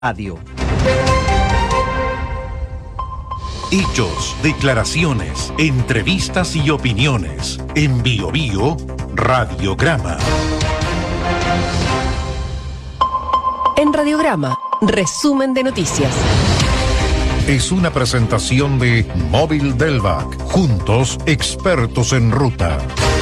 Radio. Hechos, declaraciones, entrevistas y opiniones. En BioBio, Radiograma. En Radiograma, resumen de noticias. Es una presentación de Móvil Delvac. Juntos, expertos en ruta.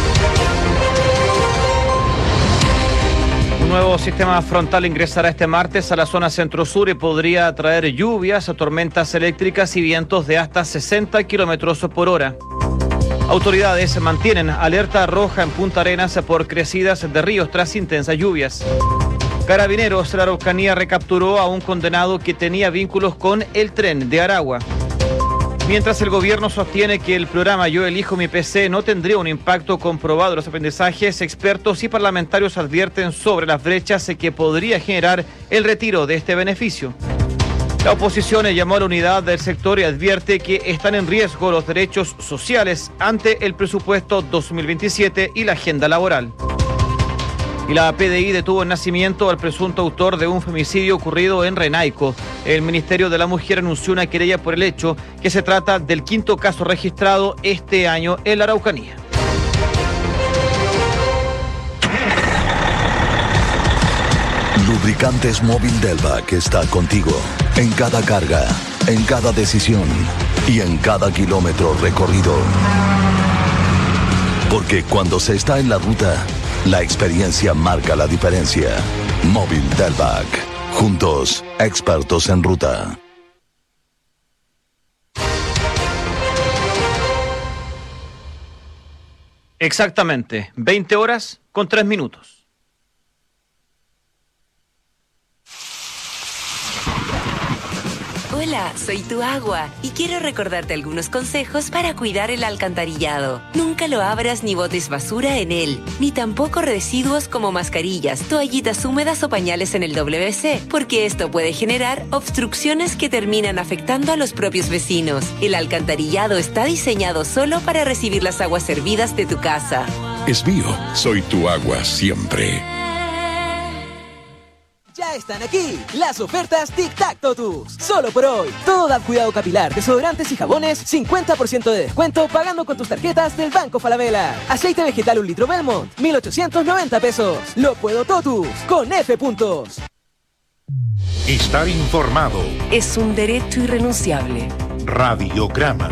Un nuevo sistema frontal ingresará este martes a la zona centro-sur y podría traer lluvias, tormentas eléctricas y vientos de hasta 60 kilómetros por hora. Autoridades mantienen alerta roja en Punta Arenas por crecidas de ríos tras intensas lluvias. Carabineros de la Araucanía recapturó a un condenado que tenía vínculos con el tren de Aragua. Mientras el gobierno sostiene que el programa Yo Elijo Mi PC no tendría un impacto comprobado en los aprendizajes, expertos y parlamentarios advierten sobre las brechas que podría generar el retiro de este beneficio. La oposición llamó a la unidad del sector y advierte que están en riesgo los derechos sociales ante el presupuesto 2027 y la agenda laboral. Y la PDI detuvo en Nacimiento al presunto autor de un femicidio ocurrido en Renaico. El Ministerio de la Mujer anunció una querella por el hecho, que se trata del quinto caso registrado este año en la Araucanía. Lubricantes Móvil Delvac está contigo en cada carga, en cada decisión y en cada kilómetro recorrido. Porque cuando se está en la ruta, la experiencia marca la diferencia. Móvil Delvac. Juntos, expertos en ruta. Exactamente, 20 horas con 3 minutos. Hola, soy tu agua y quiero recordarte algunos consejos para cuidar el alcantarillado. Nunca lo abras ni botes basura en él, ni tampoco residuos como mascarillas, toallitas húmedas o pañales en el WC, porque esto puede generar obstrucciones que terminan afectando a los propios vecinos. El alcantarillado está diseñado solo para recibir las aguas servidas de tu casa. Es Bio, soy tu agua siempre. Ya están aquí las ofertas Tic Tac Totus. Solo por hoy. Todo da cuidado capilar, desodorantes y jabones, 50% de descuento pagando con tus tarjetas del Banco Falabella. Aceite vegetal 1 litro Belmont, 1,890 pesos. Lo puedo Totus, con F puntos. Estar informado. Es un derecho irrenunciable. Radiograma.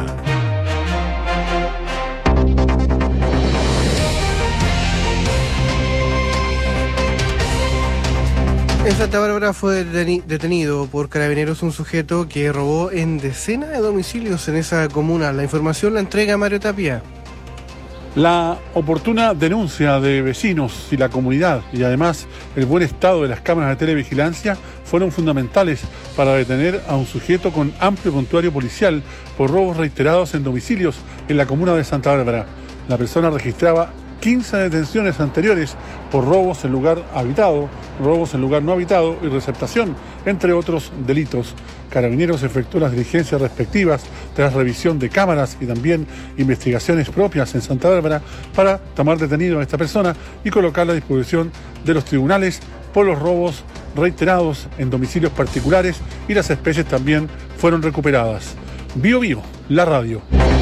En Santa Bárbara fue detenido por carabineros un sujeto que robó en decenas de domicilios en esa comuna. La información la entrega Mario Tapia. La oportuna denuncia de vecinos y la comunidad y además el buen estado de las cámaras de televigilancia fueron fundamentales para detener a un sujeto con amplio prontuario policial por robos reiterados en domicilios en la comuna de Santa Bárbara. La persona registraba 15 detenciones anteriores por robos en lugar habitado, robos en lugar no habitado y receptación, entre otros delitos. Carabineros efectuó las diligencias respectivas tras revisión de cámaras y también investigaciones propias en Santa Bárbara para tomar detenido a esta persona y colocarla a disposición de los tribunales por los robos reiterados en domicilios particulares, y las especies también fueron recuperadas. BioBio, la radio.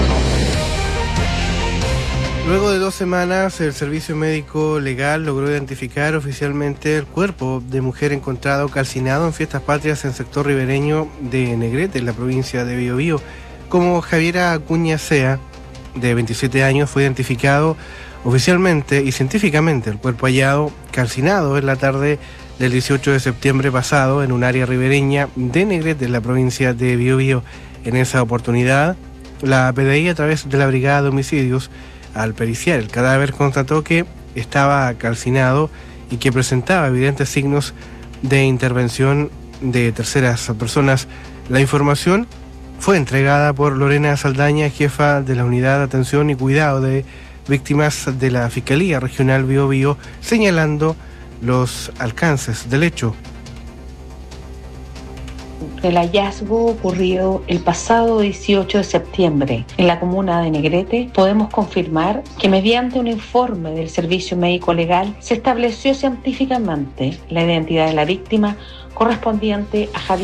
Luego de 2 semanas, el Servicio Médico Legal logró identificar oficialmente el cuerpo de mujer encontrado calcinado en Fiestas Patrias en el sector ribereño de Negrete, en la provincia de Biobío. Como Javiera Acuña Sea, de 27 años, fue identificado oficialmente y científicamente el cuerpo hallado calcinado en la tarde del 18 de septiembre pasado en un área ribereña de Negrete, en la provincia de Biobío. En esa oportunidad, la PDI, a través de la Brigada de Homicidios, al periciar el cadáver, constató que estaba calcinado y que presentaba evidentes signos de intervención de terceras personas. La información fue entregada por Lorena Saldaña, jefa de la Unidad de Atención y Cuidado de Víctimas de la Fiscalía Regional Biobío, señalando los alcances del hecho. El hallazgo ocurrido el pasado 18 de septiembre en la comuna de Negrete. Podemos confirmar que mediante un informe del Servicio Médico Legal se estableció científicamente la identidad de la víctima correspondiente a Javier